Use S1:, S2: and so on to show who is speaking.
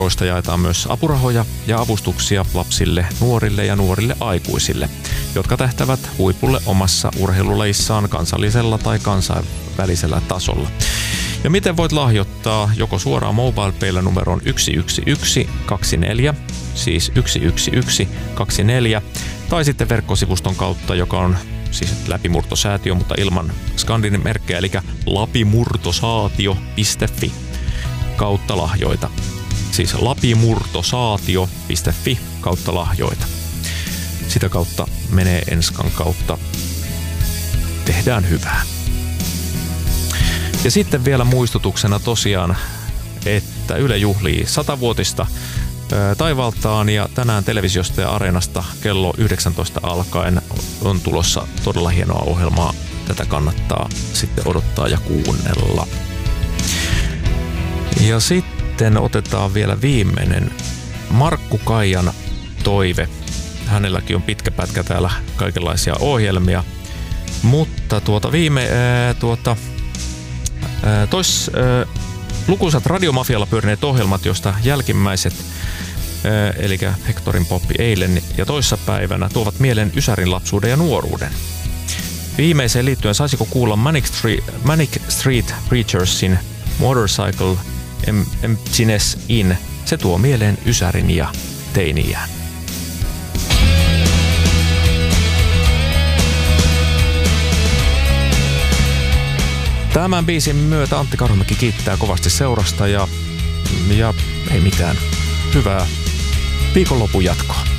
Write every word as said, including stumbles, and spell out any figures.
S1: Joista jaetaan myös apurahoja ja avustuksia lapsille, nuorille ja nuorille aikuisille, jotka tähtävät huipulle omassa urheilulajissaan kansallisella tai kansainvälisellä tasolla. Ja miten voit lahjoittaa joko suoraan MobilePaylla numeroon yksi yksi yksi kaksi neljä, siis yksi yksi yksi kaksi neljä, tai sitten verkkosivuston kautta, joka on siis läpimurtosäätiö, mutta ilman skandinin merkkejä, eli lapimurtosaatio piste fi kautta lahjoita. Siis lapimurtosaatio piste fi kautta lahjoita. Sitä kautta menee Enskan kautta. Tehdään hyvää. Ja sitten vielä muistutuksena tosiaan, että Yle juhlii satavuotista taivaltaan ja tänään televisiosta ja Areenasta kello yhdeksäntoista alkaen on tulossa todella hienoa ohjelmaa. Tätä kannattaa sitten odottaa ja kuunnella. Ja sitten otetaan vielä viimeinen Markku Kaijan toive. Hänelläkin on pitkä pätkä täällä kaikenlaisia ohjelmia, mutta tuota viime ää, tuota ää, tois ää, lukuisat Radiomafialla pyörineet ohjelmat, joista jälkimmäiset ää, eli Hectorin poppi eilen ja toissapäivänä tuovat mieleen Ysärin lapsuuden ja nuoruuden. Viimeiseen liittyen saisiko kuulla Manic Street, Manic Street Preachersin Motorcycle Emptiness In? Se tuo mieleen Ysärin ja teiniään. Tämän biisin myötä Antti Karhumäki kiittää kovasti seurasta ja, ja ei mitään. Hyvää viikonlopun jatkoa.